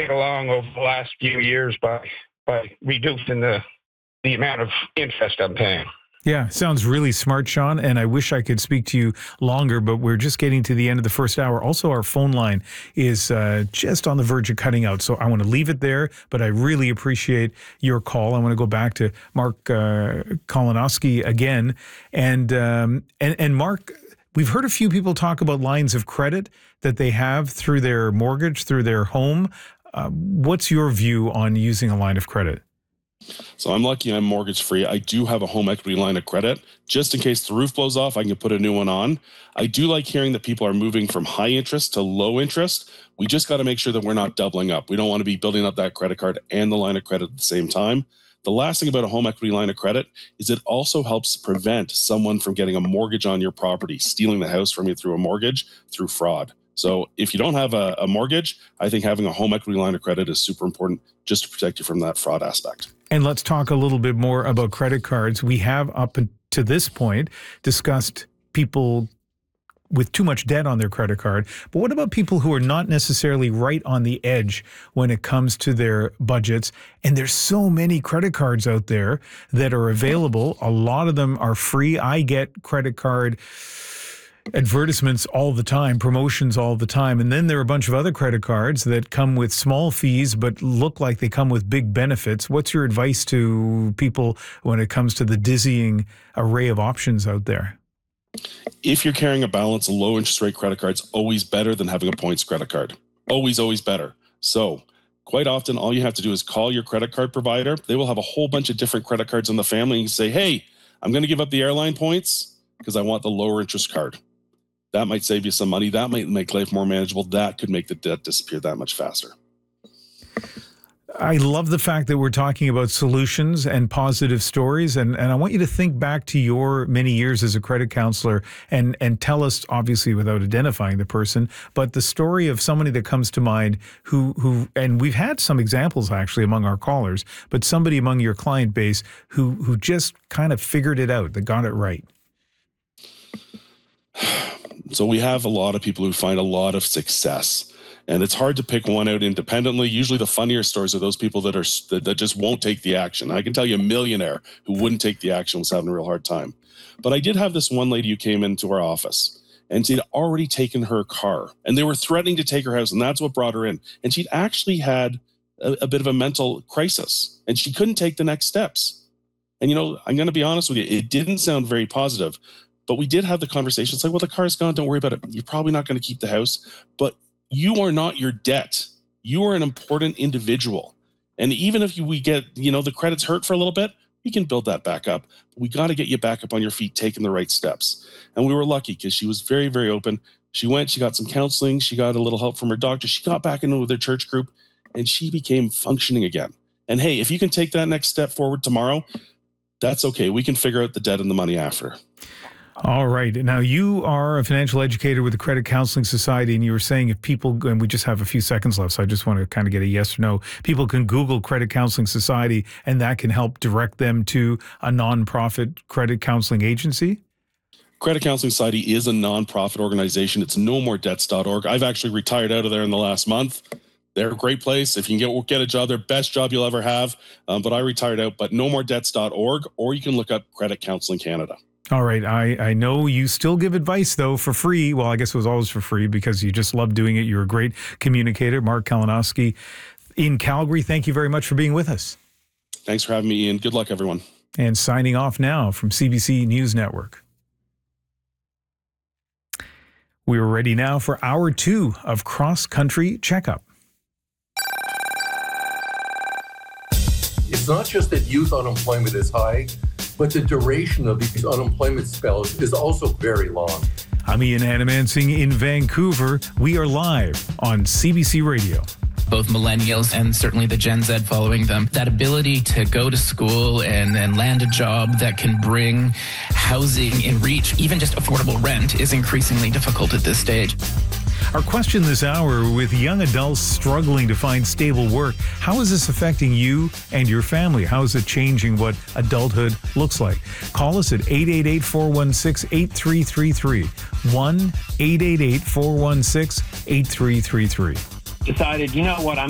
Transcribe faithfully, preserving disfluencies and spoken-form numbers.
get along over the last few years by by reducing the the amount of interest I'm paying. Yeah, sounds really smart, Sean, and I wish I could speak to you longer, but we're just getting to the end of the first hour. Also, our phone line is uh, just on the verge of cutting out, so I want to leave it there, but I really appreciate your call. I want to go back to Mark uh, Kalinowski again, and, um, and, and Mark, we've heard a few people talk about lines of credit that they have through their mortgage, through their home. Uh, what's your view on using a line of credit? So I'm lucky I'm mortgage free. I do have a home equity line of credit. Just in case the roof blows off, I can put a new one on. I do like hearing that people are moving from high interest to low interest. We just got to make sure that we're not doubling up. We don't want to be building up that credit card and the line of credit at the same time. The last thing about a home equity line of credit is it also helps prevent someone from getting a mortgage on your property, stealing the house from you through a mortgage, through fraud. So if you don't have a, a mortgage, I think having a home equity line of credit is super important just to protect you from that fraud aspect. And let's talk a little bit more about credit cards. We have up to this point discussed people with too much debt on their credit card. But what about people who are not necessarily right on the edge when it comes to their budgets? And there's so many credit cards out there that are available. A lot of them are free. I get credit card advertisements all the time, promotions all the time. And then there are a bunch of other credit cards that come with small fees but look like they come with big benefits. What's your advice to people when it comes to the dizzying array of options out there? If you're carrying a balance, a low interest rate credit card's always better than having a points credit card. Always, always better. So quite often, all you have to do is call your credit card provider. They will have a whole bunch of different credit cards in the family and say, hey, I'm going to give up the airline points because I want the lower interest card. That might save you some money. That might make life more manageable. That could make the debt disappear that much faster. I love the fact that we're talking about solutions and positive stories. And, and I want you to think back to your many years as a credit counselor and, and tell us, obviously without identifying the person, but the story of somebody that comes to mind who, who and we've had some examples actually among our callers, but somebody among your client base who, who just kind of figured it out, that got it right. So we have a lot of people who find a lot of success, and it's hard to pick one out independently. Usually the funnier stories are those people that are that, that just won't take the action. I can tell you a millionaire who wouldn't take the action was having a real hard time. But I did have this one lady who came into our office, and she'd already taken her car, and they were threatening to take her house, and that's what brought her in. And she'd actually had a, a bit of a mental crisis, and she couldn't take the next steps. And, you know, I'm going to be honest with you, it didn't sound very positive. But we did have the conversation. It's like, well, the car's gone. Don't worry about it. You're probably not going to keep the house. But you are not your debt. You are an important individual. And even if you, we get, you know, the credit's hurt for a little bit, we can build that back up. We got to get you back up on your feet, taking the right steps. And we were lucky because she was very, very open. She went, she got some counseling. She got a little help from her doctor. She got back into their church group and she became functioning again. And hey, if you can take that next step forward tomorrow, that's okay. We can figure out the debt and the money after. All right. Now, you are a financial educator with the Credit Counseling Society, and you were saying if people, and we just have a few seconds left, so I just want to kind of get a yes or no, people can Google Credit Counseling Society, and that can help direct them to a nonprofit credit counseling agency? Credit Counseling Society is a nonprofit organization. It's no more debts dot org. I've actually retired out of there in the last month. They're a great place. If you can get get a job, they're best job you'll ever have. Um, but I retired out, but no more debts dot org, or you can look up Credit Counseling Canada. All right. I, I know you still give advice, though, for free. Well, I guess it was always for free because you just love doing it. You're a great communicator. Mark Kalinowski in Calgary, thank you very much for being with us. Thanks for having me, Ian. Good luck, everyone. And signing off now from C B C News Network. We are ready now for hour two of Cross Country Checkup. It's not just that youth unemployment is high, but the duration of these unemployment spells is also very long. I'm Ian Hannamansing in Vancouver. We are live on C B C Radio. Both millennials and certainly the Gen Z following them, that ability to go to school and then land a job that can bring housing in reach, even just affordable rent, is increasingly difficult at this stage. Our question this hour, with young adults struggling to find stable work, how is this affecting you and your family? How is it changing what adulthood looks like? Call us at eight eight eight, four one six, eight three three three. one eight eight eight, four one six, eight three three three. Decided, you know what, I'm